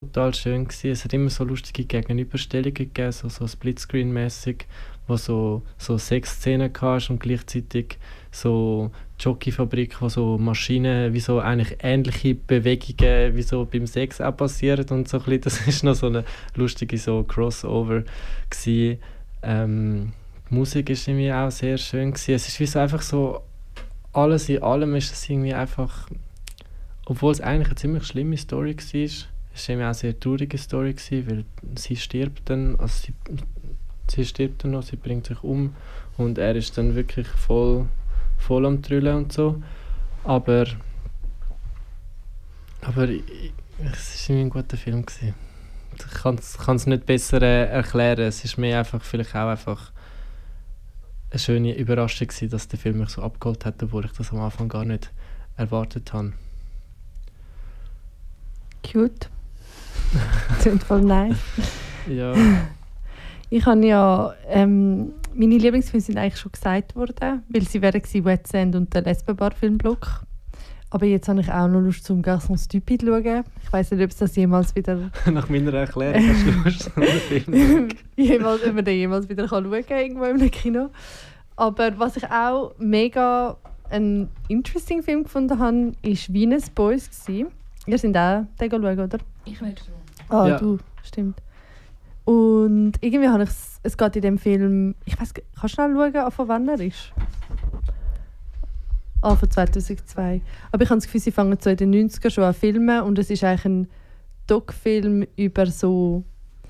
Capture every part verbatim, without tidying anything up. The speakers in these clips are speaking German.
total schön gewesen. Es hat immer so lustige Gegenüberstellungen gegeben, so, so Splitscreen-mäßig, wo so, so Sexszenen hast und gleichzeitig so Jockeyfabrik, wo so Maschinen, wie so eigentlich ähnliche Bewegungen wie so beim Sex auch passieren und so ein bisschen. Das ist noch so eine lustige so Crossover gewesen. Ähm, die Musik ist irgendwie auch sehr schön gewesen. Es ist wie so einfach so, alles in allem ist es irgendwie einfach, obwohl es eigentlich eine ziemlich schlimme Story war, es war irgendwie auch eine sehr traurige Story gewesen, weil sie stirbt dann, also sie, sie stirbt dann noch, sie bringt sich um und er ist dann wirklich voll voll am Trüllen und so. Aber aber ich, es war ein guter Film gewesen. Ich kann es nicht besser äh, erklären. Es ist mir einfach vielleicht auch einfach eine schöne Überraschung gewesen, dass der Film mich so abgeholt hat, obwohl ich das am Anfang gar nicht erwartet habe. Cute. Klingt voll nice. Ja. Ich habe ja, ähm, meine Lieblingsfilme sind eigentlich schon gesagt worden, weil sie wären gewesen Wet Sand und der Lesbenbar-Filmblock. Aber jetzt habe ich auch noch Lust zum Garçon Stupide zu schauen. Ich weiss nicht, ob es das jemals wieder... Nach meiner Erklärung hast du Lust zum Film. jemals, ob man den jemals wieder schauen kann, irgendwo im Kino. Aber was ich auch mega einen interesting Film gefunden habe, war Venus Boys gewesen. Ihr seid auch den schauen, oder? Ich nicht. Ah, Ja. du, stimmt. Und irgendwie habe ich es geht in dem Film, ich weiß, kannst du schnell schauen, von wann er ist? Ah, von zweitausendzwei. Aber ich habe das Gefühl, sie fangen so in den neunzigern schon an zu filmen und es ist eigentlich ein Doc-Film über so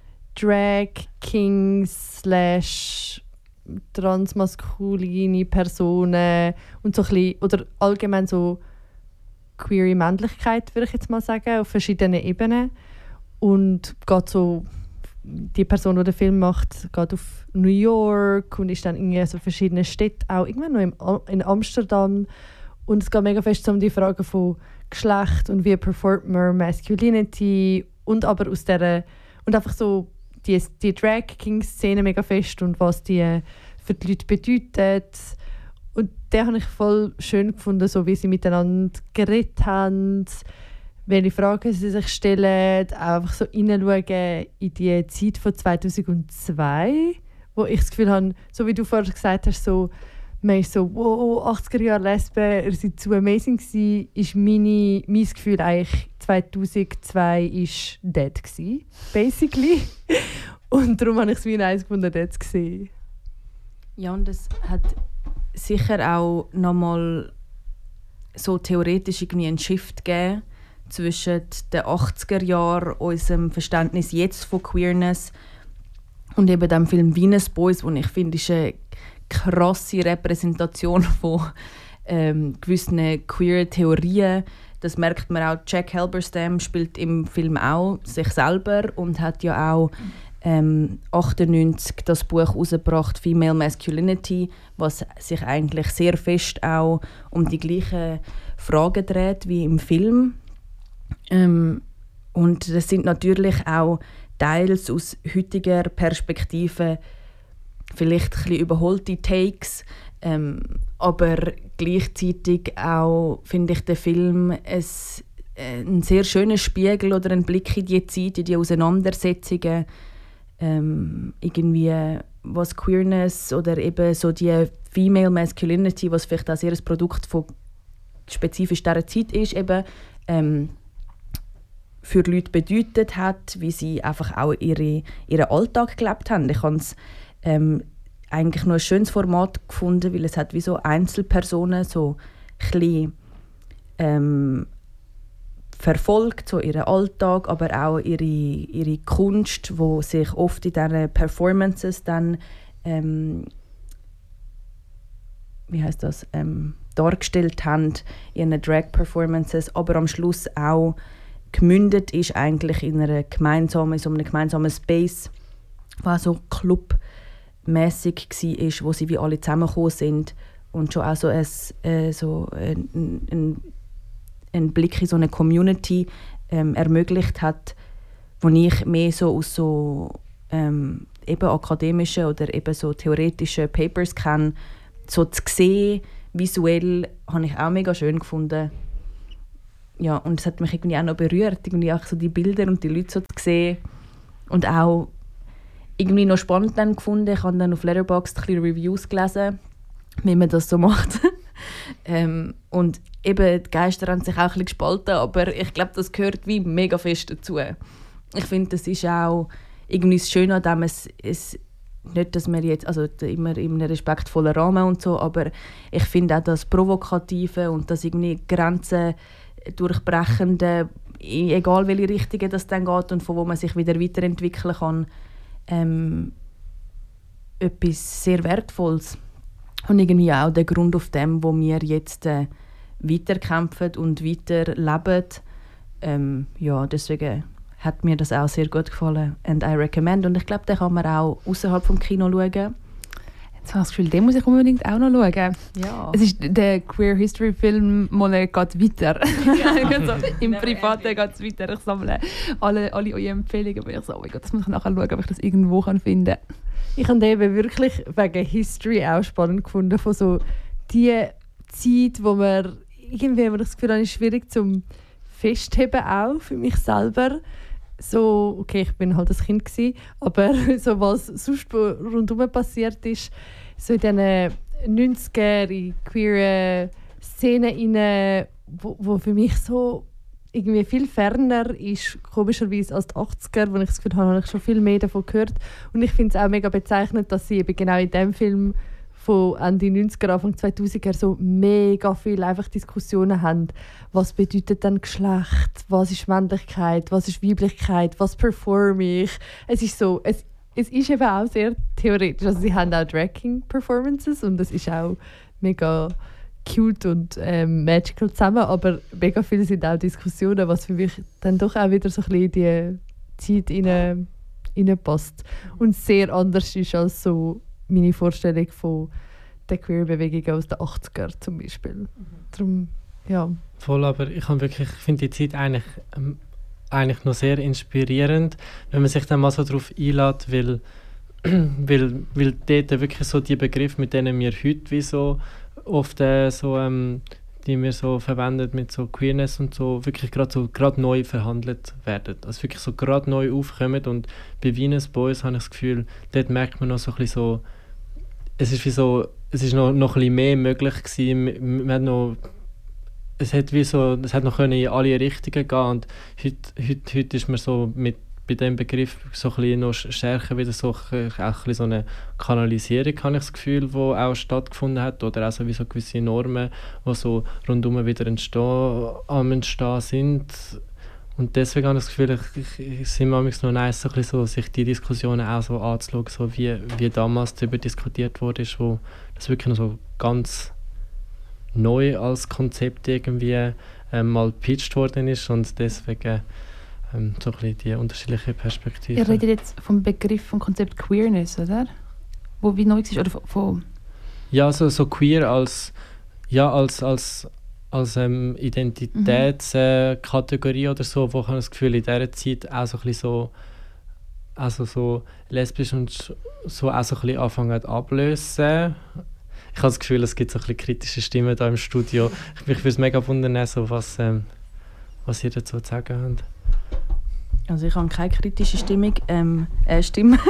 Drag Kings slash transmaskuline Personen und so ein bisschen, oder allgemein so queere Männlichkeit, würde ich jetzt mal sagen, auf verschiedenen Ebenen. Und geht so, die Person, die den Film macht, geht auf New York und ist dann in so verschiedenen Städten, auch irgendwann noch im, in Amsterdam. Und es geht mega fest um die Frage von Geschlecht und wie performt man Masculinity und aber aus der und einfach so die, die Drag King Szene mega fest und was die für die Leute bedeutet. Und den habe ich voll schön gefunden, so wie sie miteinander geredet haben, welche Fragen sie sich stellen, auch einfach so hineinschauen in die Zeit von zweitausendzwei, wo ich das Gefühl habe, so wie du vorher gesagt hast, so, man ist so, wow, achtziger Jahre Lesben, ihr seid zu amazing gewesen, ist meine, mein Gefühl eigentlich, zweitausendzwei ist dead gewesen, basically. Und darum habe ich es wie nice gefunden, dort zu sehen. Ja, und es hat sicher auch nochmal so theoretisch irgendwie einen Shift gegeben zwischen den achtziger Jahren, unserem Verständnis jetzt von Queerness und eben dem Film Venus Boys, wo ich finde, ist eine krasse Repräsentation von ähm, gewissen queer Theorien. Das merkt man auch. Jack Halberstam spielt im Film auch sich selber und hat ja auch ähm, achtundneunzig das Buch herausgebracht, Female Masculinity, was sich eigentlich sehr fest auch um die gleichen Fragen dreht wie im Film. Ähm, und das sind natürlich auch teils aus heutiger Perspektive vielleicht ein bisschen überholte Takes, ähm, aber gleichzeitig auch finde ich den Film es, äh, ein sehr schöner Spiegel oder ein Blick in die Zeit, in die Auseinandersetzungen, ähm, irgendwie was Queerness oder eben so die Female Masculinity, was vielleicht auch sehr ein Produkt von spezifisch dieser Zeit ist, eben ähm, für Leute bedeutet hat, wie sie einfach auch ihre, ihren Alltag gelebt haben. Ich habe es ähm, eigentlich nur ein schönes Format gefunden, weil es hat wie so Einzelpersonen so ein bisschen, ähm, verfolgt, so ihren Alltag, aber auch ihre, ihre Kunst, wo sich oft in diesen Performances dann ähm, wie heißt das, ähm, dargestellt haben, in ihren Drag-Performances, aber am Schluss auch gemündet ist eigentlich in einer gemeinsamen, so einem gemeinsamen Space, was so clubmäßig war, wo sie wie alle zusammengekommen sind und schon auch so, ein, äh, so ein, ein, ein Blick in so eine Community ähm, ermöglicht hat, wo ich mehr so aus so ähm, eben akademischen oder eben so theoretischen Papers kenne, so zu sehen, visuell, habe ich auch mega schön gefunden. ja, und es hat mich irgendwie auch noch berührt, irgendwie auch so die Bilder und die Leute so zu sehen. Und auch irgendwie noch spannend dann gefunden. Ich habe dann auf Letterboxd ein bisschen Reviews gelesen, wie man das so macht. ähm, und eben, die Geister haben sich auch ein bisschen gespalten, aber ich glaube, das gehört wie mega fest dazu. Ich finde, das ist auch irgendwie das Schöne an dem, es, es nicht, dass wir jetzt, also immer in einem respektvollen Rahmen und so, aber ich finde auch das Provokative und das irgendwie Grenzen durchbrechende, egal welche Richtung das dann geht und von wo man sich wieder weiterentwickeln kann, ähm, etwas sehr Wertvolles. Und irgendwie auch der Grund auf dem, wo wir jetzt äh, weiterkämpfen und weiterleben. Ähm, ja, deswegen hat mir das auch sehr gut gefallen. And I recommend. Und ich glaube, den kann man auch außerhalb vom Kino schauen. Jetzt habe ich das Gefühl, den muss ich unbedingt auch noch schauen. Ja. Es ist der Queer History Film, Monat geht weiter. Ja. Also, im Privaten geht es weiter. Ich sammle alle, alle eure Empfehlungen. Aber ich so, oh mein Gott, das muss ich nachher schauen, ob ich das irgendwo kann finden kann. Ich habe den eben wirklich wegen History auch spannend gefunden. Von so die Zeit, wo man irgendwie, wo ich das Gefühl habe, ist schwierig zum festheben auch für mich selber. So, okay, ich bin halt ein Kind gewesen, aber so was sonst rundherum passiert ist, so in diesen neunziger, in queeren Szenen rein, wo, wo für mich so irgendwie viel ferner ist, komischerweise, als die achtziger, wo ich das Gefühl habe, habe ich schon viel mehr davon gehört. Und ich finde es auch mega bezeichnend, dass sie eben genau in diesem Film von Ende neunziger, Anfang zweitausender so mega viel einfach Diskussionen haben. Was bedeutet dann Geschlecht? Was ist Männlichkeit? Was ist Weiblichkeit? Was performe ich? Es ist so, es, es ist eben auch sehr theoretisch. Also sie haben auch Drag-King-Performances und es ist auch mega cute und ähm, magical zusammen, aber mega viele sind auch Diskussionen, was für mich dann doch auch wieder so ein bisschen in die Zeit rein, reinpasst und sehr anders ist als so meine Vorstellung von der Queer-Bewegung aus den achtziger zum Beispiel. Mhm. Darum, ja. Voll, aber ich habe wirklich, ich finde die Zeit eigentlich, ähm, eigentlich noch sehr inspirierend, wenn man sich dann mal so darauf einlädt, weil, weil, weil dort wirklich so die Begriffe, mit denen wir heute wie so oft äh, so, ähm, die wir so verwendet mit so Queerness und so, wirklich gerade so gerade neu verhandelt werden. Also wirklich so gerade neu aufkommen und bei Venus Boys habe ich das Gefühl, dort merkt man noch so ein bisschen so, es ist wie so, es ist noch, noch ein bisschen mehr möglich gewesen. Man hat noch, es hat wie so, es hat noch können in alle Richtungen gehen und heute, heute, heute ist man so mit bei diesem Begriff so ein bisschen noch stärker wieder so, auch ein bisschen so eine Kanalisierung, habe ich das Gefühl, die auch stattgefunden hat, oder auch so wie so gewisse Normen, die so rundum wieder entstehen, am Entstehen sind. Und deswegen habe ich das Gefühl, ich, ich, es ist manchmal noch nice, so ein bisschen so, sich die Diskussionen auch so anzuschauen, so wie, wie damals darüber diskutiert wurde, wo das wirklich noch so ganz neu als Konzept irgendwie ähm, mal gepitcht worden ist und deswegen ähm, so ein bisschen die unterschiedlichen Perspektiven. Ihr redet jetzt vom Begriff, vom Konzept Queerness, oder? Wo wie neu ist, oder von, von ja, so, so queer als, ja, als, als, als ähm, Identitätskategorie mhm. äh, oder so, wo ich das Gefühl in dieser Zeit auch so ein bisschen so, also so lesbisch und so auch so ein bisschen anfangen ablösen. Ich habe das Gefühl, es gibt so ein bisschen kritische Stimmen da im Studio. Ich würde es mega wundern, so was, ähm, was ihr dazu zu sagen habt. Also ich habe keine kritische Stimmung, ähm, äh, Stimme.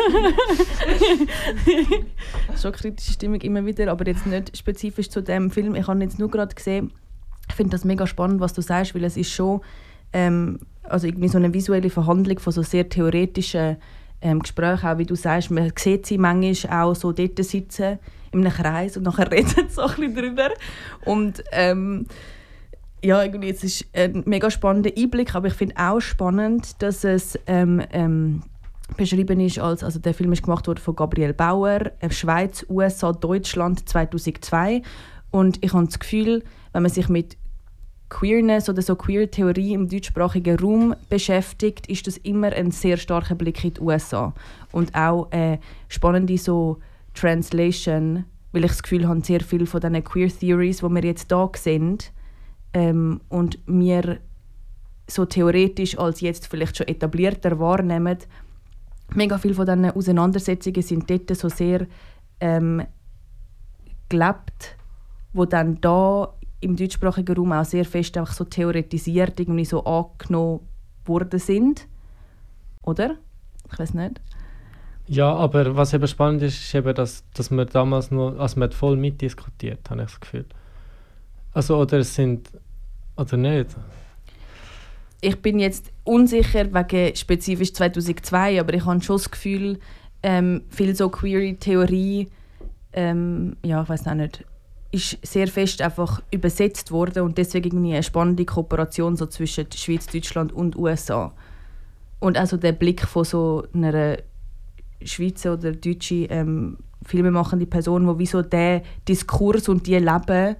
Schon kritische Stimmung immer wieder, aber jetzt nicht spezifisch zu dem Film. Ich habe jetzt nur gerade gesehen, ich finde das mega spannend, was du sagst, weil es ist schon ähm, also irgendwie so eine visuelle Verhandlung von so sehr theoretischen ähm, Gesprächen, auch wie du sagst, man sieht sie manchmal auch so dort sitzen, in einem Kreis und nachher reden sie so ein bisschen drüber. Und ähm, ja, irgendwie, es ist ein mega spannender Einblick, aber ich finde auch spannend, dass es ähm, ähm, beschrieben ist als, also der Film ist gemacht worden von Gabriel Bauer, äh, Schweiz, U S A, Deutschland zweitausendzwei und ich habe das Gefühl, wenn man sich mit Queerness oder so Queer-Theorie im deutschsprachigen Raum beschäftigt, ist das immer ein sehr starker Blick in die U S A und auch eine spannende so Translation, weil ich das Gefühl habe, sehr viele von diesen Queer-Theories, die wir jetzt hier sehen, Ähm, und wir so theoretisch als jetzt vielleicht schon etablierter wahrnehmen, mega viele von diesen Auseinandersetzungen sind dort so sehr ähm, gelebt, wo dann da im deutschsprachigen Raum auch sehr fest einfach so theoretisiert, irgendwie so angenommen worden sind. Oder? Ich weiß nicht. Ja, aber was eben spannend ist, ist eben, dass, dass man damals nur, also man hat voll mitdiskutiert, habe ich das Gefühl. Also, oder es sind, oder nicht? Ich bin jetzt unsicher wegen spezifisch zweitausendzwei, aber ich habe schon das Gefühl, ähm, viel so Queer-Theorie, ähm, ja, ich weiß auch nicht, ist sehr fest einfach übersetzt worden und deswegen irgendwie eine spannende Kooperation so zwischen Schweiz, Deutschland und U S A. Und also der Blick von so einer Schweizer oder deutsche ähm, filmemachende Person, die wie so diesen Diskurs und diese Leben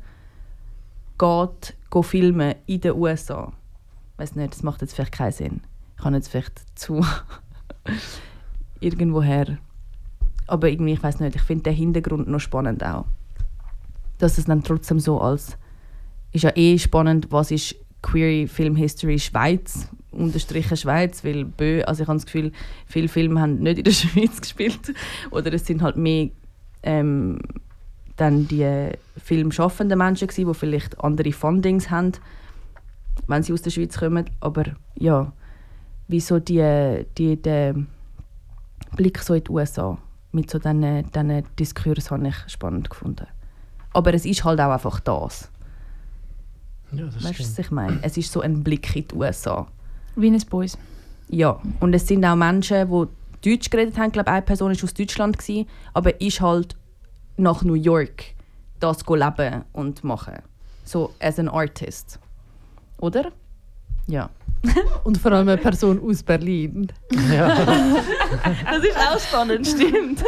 geht, geht filmen in den U S A. Ich weiss nicht, das macht jetzt vielleicht keinen Sinn. Ich kann jetzt vielleicht zu irgendwoher. Aber irgendwie, ich weiß nicht, ich finde den Hintergrund noch spannend auch. Dass es dann trotzdem so als... Ist ja eh spannend, was ist Queer Film History Schweiz, unterstrichen Schweiz, weil Bö, also ich habe das Gefühl, viele Filme haben nicht in der Schweiz gespielt. Oder es sind halt mehr ähm, dann die filmschaffenden Menschen gewesen, die vielleicht andere Fundings haben, wenn sie aus der Schweiz kommen. Aber ja, wie so die, die, der Blick so in die U S A mit so diesen, diesen Diskurs habe ich spannend gefunden. Aber es ist halt auch einfach das. Ja, das weißt du, stimmt. was ich meine? Es ist so ein Blick in die U S A. Venus Boys. Ja, und es sind auch Menschen, die Deutsch geredet haben. Ich glaube, eine Person war aus Deutschland, gewesen, aber ist halt nach New York das leben und machen. So as an artist. Oder? Ja. Und vor allem eine Person aus Berlin. Ja. Das ist auch spannend, stimmt.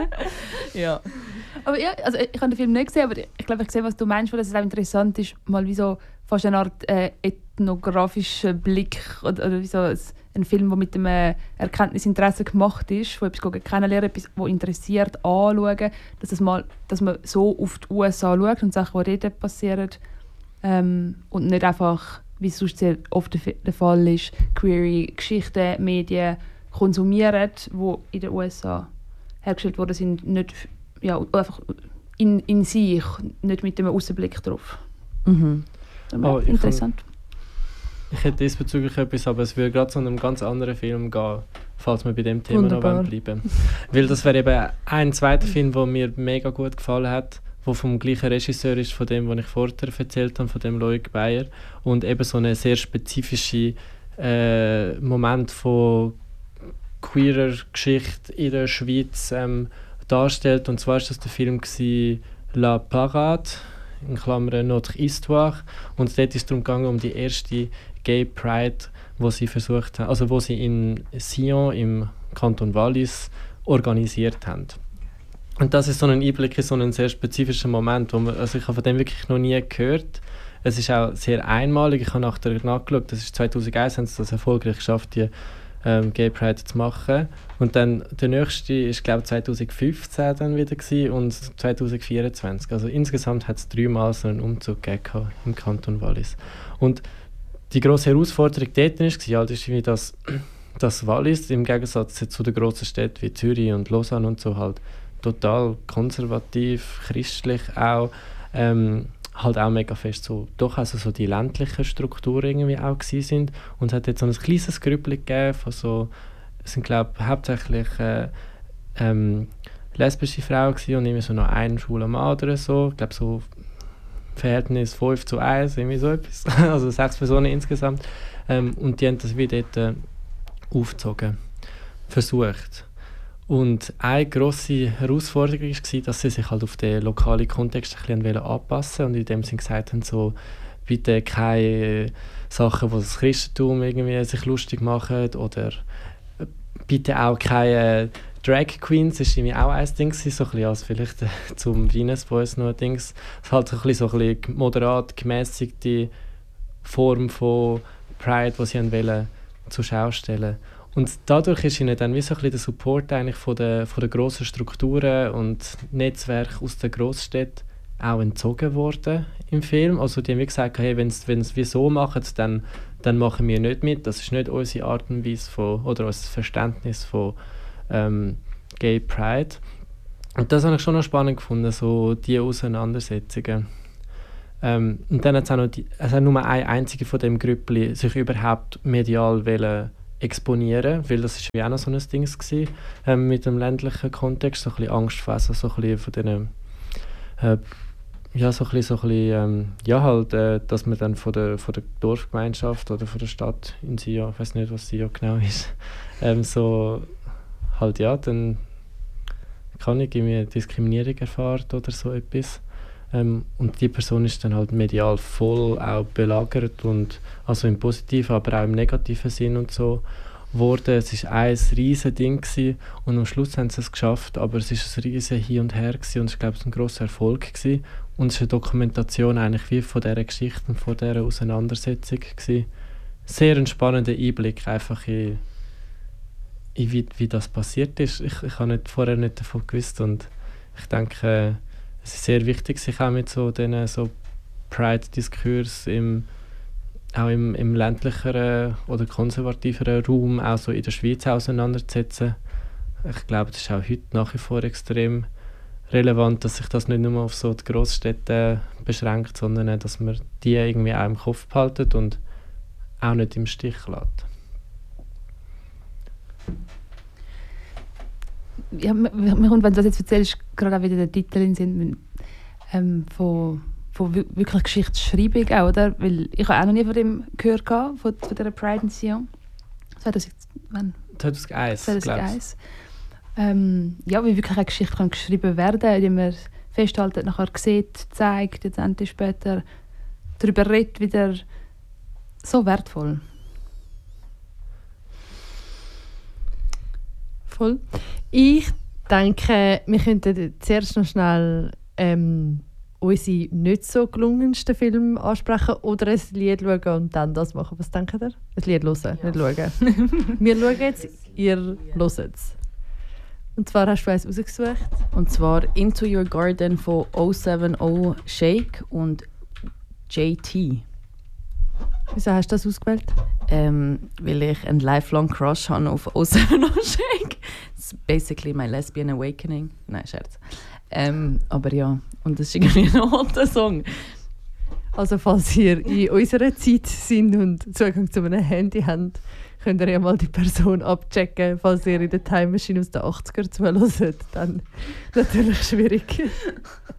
Ja. Aber ja, also ich habe den Film nicht gesehen, aber ich glaube, ich sehe, was du meinst, weil es auch interessant ist, mal wie so fast eine Art äh, ethnografischer Blick oder, oder wie so ein Film, der mit einem Erkenntnisinteresse gemacht ist, wo etwas kennenlernen, etwas, das interessiert, anschauen, dass, es mal, dass man so auf die U S A schaut und Sachen, die dort passieren ähm, und nicht einfach, wie es sonst sehr oft der Fall ist, queere Geschichten, Medien konsumieren, die in den U S A hergestellt worden sind, nicht ja, einfach in, in sich, nicht mit einem Aussenblick drauf. Mhm. Oh, ich interessant. Ich hätte diesbezüglich etwas, aber es würde gerade zu einem ganz anderen Film gehen, falls wir bei dem Thema Wunderbar. noch bleiben. Weil das wäre eben ein zweiter Film, der mir mega gut gefallen hat, der vom gleichen Regisseur ist, von dem, was ich vorher erzählt habe, von dem Loic Beyer. Und eben so eine sehr spezifische äh, Moment von queerer Geschichte in der Schweiz ähm, darstellt. Und zwar war das der Film gewesen, «La Parade», in Klammern «Notre Histoire». Und dort ist es darum gegangen, um die erste Gay Pride, wo sie versucht haben, also wo sie in Sion im Kanton Wallis organisiert haben. Und das ist so ein Einblick in so einen sehr spezifischen Moment, wo man, also ich habe von dem wirklich noch nie gehört. Es ist auch sehr einmalig. Ich habe nachher nachgeschaut, das ist zweitausendeins, haben sie das erfolgreich geschafft, die ähm, Gay Pride zu machen. Und dann der nächste ist, glaube ich, zweitausendfünfzehn dann wieder gewesen und zweitausendvierundzwanzig. Also insgesamt hat es dreimal so einen Umzug gegeben im Kanton Wallis. Und die grosse Herausforderung dort war, ja, das ist wie das, das Wallis, im Gegensatz zu den grossen Städten wie Zürich und Lausanne und so, halt total konservativ, christlich auch, ähm, halt auch mega fest so, doch also so die ländlichen Strukturen irgendwie auch gewesen sind. Und es hat jetzt so ein kleines Grüppchen gegeben von so, es sind glaube ich hauptsächlich äh, ähm, lesbische Frauen gewesen und irgendwie so noch einen schwulen Mann oder so, ich glaube so Verhältnis fünf zu eins, irgendwie so etwas, also sechs Personen insgesamt. Ähm, und die haben das wieder dort äh, aufgezogen, versucht. Und eine grosse Herausforderung war, dass sie sich halt auf den lokalen Kontext ein bisschen anpassen wollten und in dem Sinne gesagt haben, so, bitte keine Sachen, die das Christentum irgendwie sich lustig machen oder bitte auch keine Drag Queens, das war irgendwie auch ein Ding, so ein bisschen als vielleicht äh, zum Venus Boys noch ein Ding. Es ist halt so ein bisschen, so ein bisschen moderat, gemäßigte Form von Pride, die sie wollen, zur Schau stellen. Und dadurch ist ihnen dann wie so ein bisschen der Support eigentlich von den, von den grossen Strukturen und Netzwerken aus den Grossstädten auch entzogen worden im Film. Also die haben wie gesagt, hey, wenn es wir so machen, dann, dann machen wir nicht mit. Das ist nicht unsere Art und Weise von, oder unser Verständnis von ähm, Gay Pride. Und das habe ich schon noch spannend gefunden, so diese Auseinandersetzungen. Ähm, und dann hat es auch noch die, es hat nur ein einziger von dem Grüppli sich überhaupt medial wollen exponieren, weil das ist wie auch noch so ein Ding gewesen, ähm, mit dem ländlichen Kontext, so ein bisschen Angst vor, also so ein bisschen von diesen, äh, ja, so ein bisschen, so ein bisschen ähm, ja halt, äh, dass man dann von der, von der Dorfgemeinschaft oder von der Stadt in Sion, ich weiß nicht, was Sion genau ist, ähm, so halt ja, dann kann ich irgendwie Diskriminierung erfahren oder so etwas. Ähm, und die Person ist dann halt medial voll auch belagert und also im positiven, aber auch im negativen Sinn und so wurde. Es war ein riesiges Ding gewesen, und am Schluss haben sie es geschafft, aber es war ein riesiges Hin und Her gewesen, und ich glaube, es war ein grosser Erfolg gewesen. Und es ist eine Dokumentation eigentlich wie von dieser Geschichte und von dieser Auseinandersetzung gewesen. Sehr ein spannender Einblick einfach in, in wie, wie das passiert ist. Ich, ich habe nicht, vorher nicht davon gewusst, und ich denke, es ist sehr wichtig, sich auch mit so diesen so Pride-Diskurs im, auch im, im ländlicheren oder konservativeren Raum, auch so in der Schweiz auseinanderzusetzen. Ich glaube, das ist auch heute nach wie vor extrem relevant, dass sich das nicht nur auf so die Grossstädte beschränkt, sondern auch, dass man die irgendwie auch im Kopf behalten und auch nicht im Stich lässt. Ja, mir, mir kommt, wenn du das jetzt erzählst, gerade auch wieder der Titel in den Sinn, ähm, von, von wirklich Geschichtsschreibung auch, oder? Weil ich habe auch noch nie von dem gehört, von, von dieser Pride in Sion. zwanzig, wann? zweitausendeins, zweitausendeins. Ähm, ja, wie wirklich eine Geschichte kann geschrieben werden, indem man festhaltet, nachher sieht, zeigt, jetzt endlich später darüber redet, wieder so wertvoll. Voll. Ich denke, wir könnten zuerst noch schnell ähm, unsere nicht so gelungensten Filme ansprechen oder ein Lied schauen und dann das machen. Was denkt ihr? Ein Lied hören, ja. Nicht schauen. Wir schauen jetzt, ihr hört es. Und zwar hast du eins rausgesucht. Und zwar Into Your Garden von null sieben null Shake und J T. Wieso hast du das ausgewählt? Ähm, weil ich einen lifelong Crush habe auf null sieben null Shake. It's basically my lesbian awakening. Nein, Scherz. Ähm, aber ja, und das ist irgendwie ein alter Song. Also falls ihr in unserer Zeit sind und Zugang zu einem Handy habt, könnt ihr ja mal die Person abchecken. Falls ihr in der Time Machine aus den achtziger zuhört, dann natürlich schwierig.